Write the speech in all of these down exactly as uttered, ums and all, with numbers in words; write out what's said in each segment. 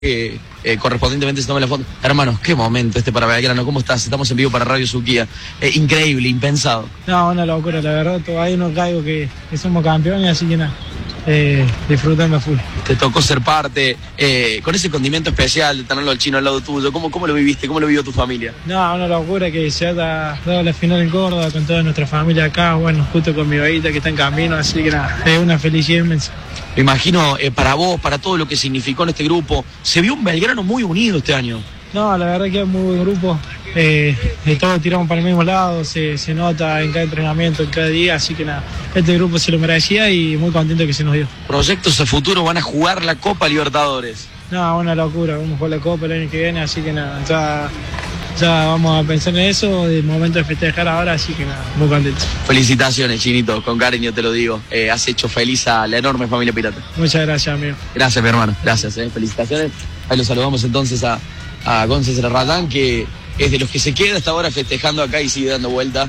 Eh, eh, correspondientemente se toma la foto. Hermanos, qué momento este para Belgrano. ¿Cómo estás? Estamos en vivo para Radio Suquía. Eh, increíble, impensado. No, una locura, la verdad. Todavía no caigo que, que somos campeones, así que nada, eh, disfrutando a full. Te tocó ser parte, eh, con ese condimento especial de tenerlo al Chino al lado tuyo. ¿Cómo, cómo lo viviste? ¿Cómo lo vivió tu familia? No, una locura que se haya dado la final en Córdoba con toda nuestra familia acá. Bueno, justo con mi bebita que está en camino, así que nada, es una felicidad inmensa. Me imagino, eh, para vos, para todo lo que significó en este grupo, se vio un Belgrano muy unido este año. No, la verdad que es muy buen grupo, eh, eh, todos tiramos para el mismo lado, se, se nota en cada entrenamiento, en cada día, así que nada, este grupo se lo merecía y muy contento que se nos dio. Proyectos a futuro, van a jugar la Copa Libertadores. No, una locura, vamos a jugar la Copa el año que viene, así que nada, ya, ya vamos a pensar en eso, de momento de festejar ahora, así que nada, muy contento. Felicitaciones, Chinito, con cariño te lo digo, eh, has hecho feliz a la enorme familia pirata. Muchas gracias, amigo. Gracias, mi hermano, gracias, eh, felicitaciones. Ahí lo saludamos entonces a, a González Radán, que es de los que se queda hasta ahora festejando acá y sigue dando vuelta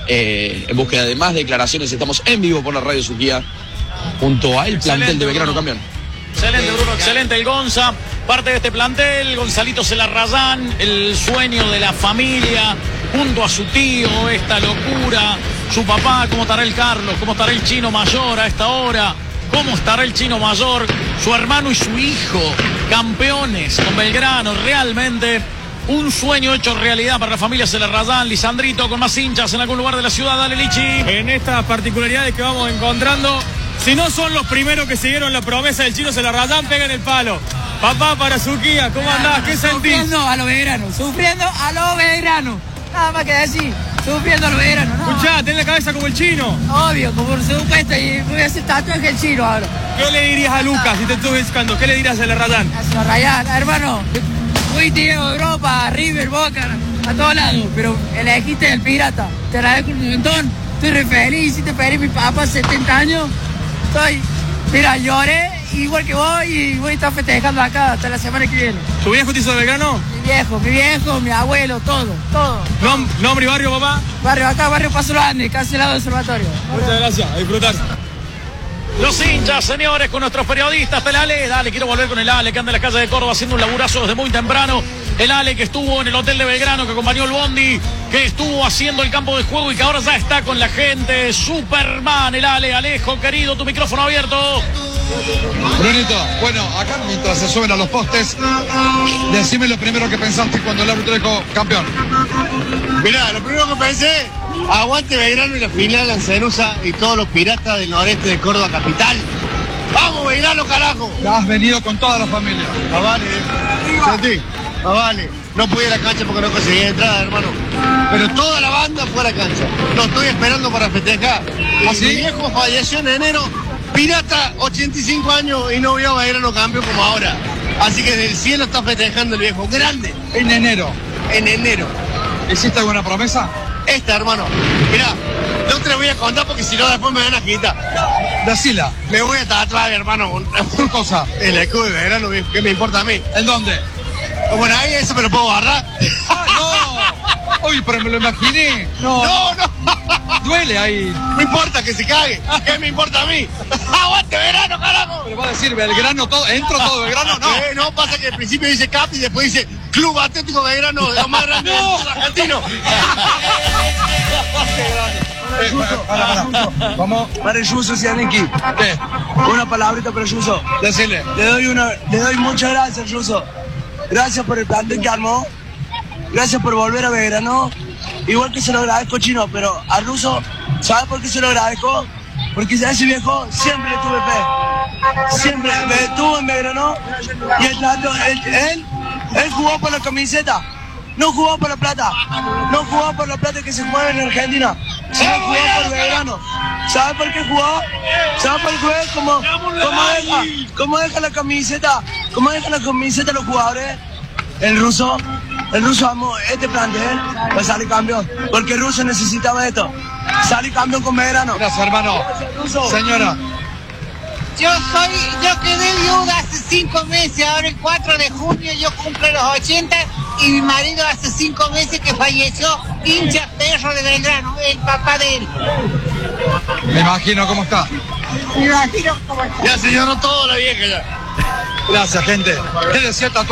eh, en búsqueda de más declaraciones. Estamos en vivo por la Radio Suquía junto al plantel de Belgrano campeón. Excelente, Bruno, excelente el Gonza, parte de este plantel, Gonzalito Celarrayán, el sueño de la familia, junto a su tío, esta locura, su papá, cómo estará el Carlos, cómo estará el Chino Mayor a esta hora, cómo estará el Chino Mayor, su hermano y su hijo, campeones con Belgrano, realmente un sueño hecho realidad para la familia Celarrayán. Lisandrito con más hinchas en algún lugar de la ciudad, dale Lichi. En estas particularidades que vamos encontrando, si no son los primeros que siguieron la promesa del Chino Celarrayán, pegan el palo. Papá, para Suquía, ¿cómo andás? ¿Qué sentís? Sufriendo a los Belgranos, sufriendo a los Belgranos. Nada más que decir, sufriendo a los Belgranos, ¿no? Escuchá, tenés la cabeza como el Chino. Obvio, como por supuesto, y voy a hacer tatuaje el Chino ahora. ¿Qué le dirías a Lucas si te estuve buscando? ¿Qué le dirías a Celarrayán? A Celarrayán, hermano, fuiste a Europa, a River, Boca, a todos lados, pero elegiste el Pirata. Te agradezco un montón, estoy re feliz, hiciste feliz mi papá, setenta años. Estoy, mira, lloré igual que vos y voy a estar festejando acá hasta la semana que viene. ¿Tu viejo te hizo de Belgrano? Mi viejo, mi viejo, mi abuelo, todo, todo. Nom ¿Nombre y barrio, papá? Barrio acá, barrio Paso Los Andes, casi al lado del observatorio. Muchas gracias, a disfrutar. Los hinchas, señores, con nuestros periodistas, el Ale, dale, quiero volver con el Ale, que anda en la calle de Córdoba haciendo un laburazo desde muy temprano. El Ale que estuvo en el hotel de Belgrano, que acompañó el Bondi, que estuvo haciendo el campo de juego y que ahora ya está con la gente. Superman, el Ale, Alejo, querido, tu micrófono abierto. Brunito, bueno, acá mientras se suben a los postes, decime lo primero que pensaste cuando el árbitro dijo campeón. Mirá, lo primero que pensé, aguante Belgrano y la final Lancerusa y todos los piratas del noreste de Córdoba capital. ¡Vamos Belgrano, carajo! Has venido con toda la familia. Ah, vale, sentí, ah, vale. No pude ir a la cancha porque no conseguí entrada, hermano. Pero toda la banda fue a la cancha. Lo estoy esperando para festejar. ¿Ah, sí? Mi viejo falleció en enero, pirata, ochenta y cinco años y no vio a Belgrano campeón como ahora. Así que desde el cielo está festejando el viejo. Grande. En enero. En enero. ¿Hiciste alguna promesa? Esta, hermano. Mirá, no te la voy a contar porque si no después me van a quitar. Decila. Me voy a tatuar, hermano. ¿Qué cosa? El escudo de Belgrano, ¿qué me importa a mí? ¿En dónde? Bueno, ahí eso me lo puedo agarrar. ¡Ah, no! Uy, pero me lo imaginé. No, no, no. Duele ahí. No importa que se cague. ¿Qué me importa a mí? ¡Aguante Belgrano, carajo! Pero va a decir Belgrano todo, ¿entro todo Belgrano? No. Eh, no, pasa que al principio dice C A P y después dice Club Atlético Belgrano, de lo más grande no. del argentino. Eh, para, para, para. Vamos. Para Yuso Cianiki. ¿Qué? Una palabrita para Yuso. Decile. Le doy una, le doy muchas gracias, Yuso. Gracias por el plantel que armó. Gracias por volver a Belgrano. Igual que se lo agradezco, Chino, pero a Russo, ¿sabes por qué se lo agradezco? Porque a ese viejo siempre le tuve fe. Siempre me detuvo en Belgrano. Y el trato, él, él, él jugó por la camiseta. No jugó por la plata. No jugó por la plata que se mueve en Argentina. Sino jugó por Belgrano. ¿Sabes por qué jugó? ¿Sabes por qué? Como, como deja, como deja la camiseta, como deja la camiseta los jugadores. El ruso, el ruso amó este plantel para salir campeón. Porque el ruso necesitaba esto. Salir campeón con Belgrano. Gracias, hermano. Gracias, señora. Yo soy, yo quedé viuda hace cinco meses, ahora el cuatro de junio yo cumplo los ochenta y mi marido hace cinco meses que falleció, hincha perro de Belgrano, el papá de él. Me imagino cómo está. Me imagino cómo está. Ya se lloró todo la vieja ya. Gracias, gente. Es cierto,